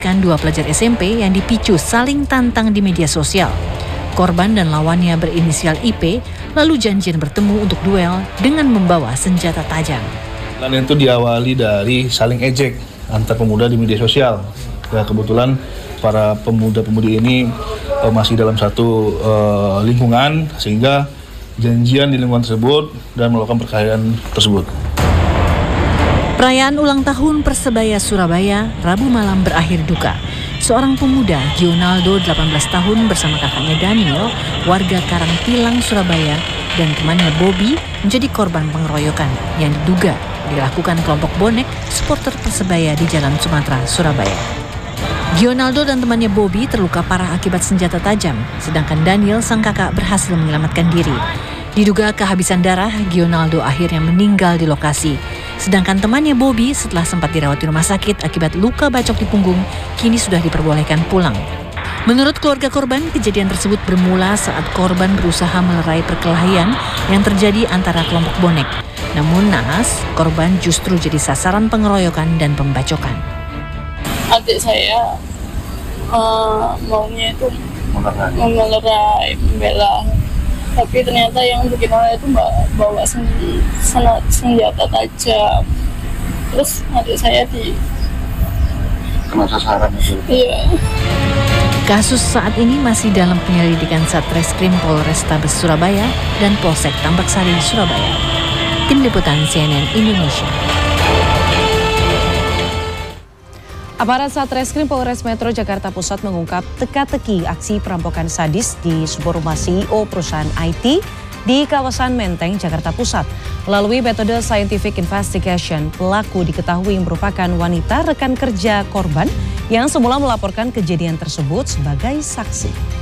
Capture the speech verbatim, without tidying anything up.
Kan dua pelajar S M P yang dipicu saling tantang di media sosial. Korban dan lawannya berinisial I P lalu janjian bertemu untuk duel dengan membawa senjata tajam. Dan itu diawali dari saling ejek antar pemuda di media sosial. Ya, kebetulan para pemuda-pemudi ini uh, masih dalam satu uh, lingkungan sehingga janjian di lingkungan tersebut dan melakukan perkelahian tersebut. Perayaan ulang tahun Persebaya Surabaya Rabu malam berakhir duka. Seorang pemuda, Gionaldo, delapan belas tahun bersama kakaknya Daniel, warga Karangpilang, Surabaya, dan temannya Bobby menjadi korban pengeroyokan yang diduga dilakukan kelompok bonek supporter Persebaya di Jalan Sumatera, Surabaya. Gionaldo dan temannya Bobby terluka parah akibat senjata tajam, sedangkan Daniel, sang kakak, berhasil menyelamatkan diri. Diduga kehabisan darah, Gionaldo akhirnya meninggal di lokasi. Sedangkan temannya Bobby setelah sempat dirawat di rumah sakit akibat luka bacok di punggung, kini sudah diperbolehkan pulang. Menurut keluarga korban, kejadian tersebut bermula saat korban berusaha melerai perkelahian yang terjadi antara kelompok bonek. Namun naas, korban justru jadi sasaran pengeroyokan dan pembacokan. Adik saya uh, maunya itu melerai, membela. Tapi ternyata yang bikin oleh itu bawa senjata tajam. Terus adik saya di Kena sasaran itu. Iya. Kasus saat ini masih dalam penyelidikan Satreskrim Polrestabes Surabaya dan Polsek Tambak Sari, Surabaya. Tim Liputan C N N Indonesia. Aparat Satreskrim Polres Metro Jakarta Pusat mengungkap teka-teki aksi perampokan sadis di sebuah rumah C E O perusahaan I T di kawasan Menteng, Jakarta Pusat. Melalui metode scientific investigation, pelaku diketahui merupakan wanita rekan kerja korban yang semula melaporkan kejadian tersebut sebagai saksi.